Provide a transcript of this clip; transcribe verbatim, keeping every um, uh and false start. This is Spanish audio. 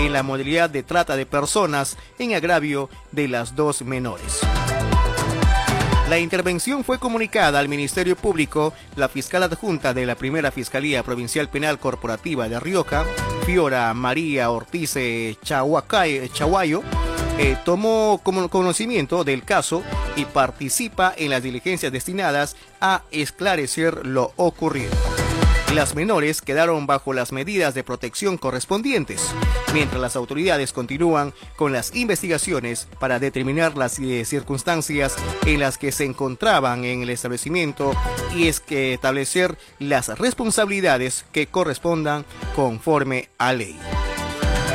en la modalidad de trata de personas en agravio de las dos menores. La intervención fue comunicada al Ministerio Público. La fiscal adjunta de la Primera Fiscalía Provincial Penal Corporativa de Rioja, Fiora María Ortiz Chahuacay, Chahuayo, eh, tomó conocimiento del caso y participa en las diligencias destinadas a esclarecer lo ocurrido. Las menores quedaron bajo las medidas de protección correspondientes, mientras las autoridades continúan con las investigaciones para determinar las eh, circunstancias en las que se encontraban en el establecimiento y es que establecer las responsabilidades que correspondan conforme a ley.